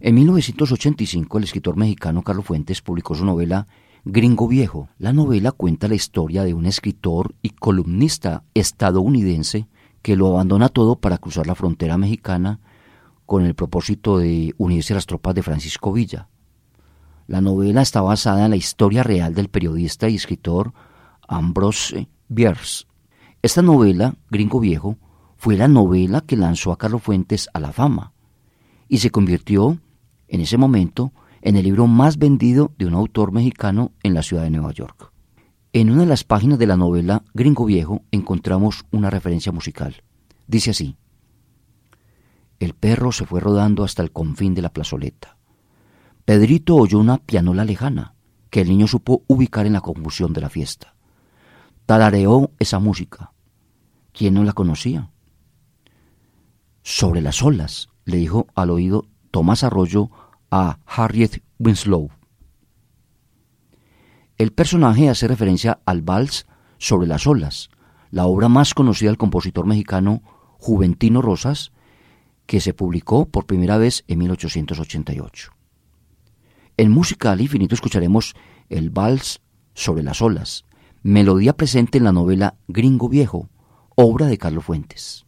En 1985, el escritor mexicano Carlos Fuentes publicó su novela Gringo Viejo. La novela cuenta la historia de un escritor y columnista estadounidense que lo abandona todo para cruzar la frontera mexicana con el propósito de unirse a las tropas de Francisco Villa. La novela está basada en la historia real del periodista y escritor Ambrose Bierce. Esta novela, Gringo Viejo, fue la novela que lanzó a Carlos Fuentes a la fama y se convirtió, en ese momento, en el libro más vendido de un autor mexicano en la ciudad de Nueva York. En una de las páginas de la novela Gringo Viejo encontramos una referencia musical. Dice así: el perro se fue rodando hasta el confín de la plazoleta. Pedrito oyó una pianola lejana que el niño supo ubicar en la confusión de la fiesta. Tarareó esa música. ¿Quién no la conocía? Sobre las olas, le dijo al oído Tomás Arroyo a Harriet Winslow. El personaje hace referencia al vals Sobre las olas, la obra más conocida del compositor mexicano Juventino Rosas, que se publicó por primera vez en 1888. En Música al Infinito escucharemos el vals Sobre las olas, melodía presente en la novela Gringo Viejo, obra de Carlos Fuentes.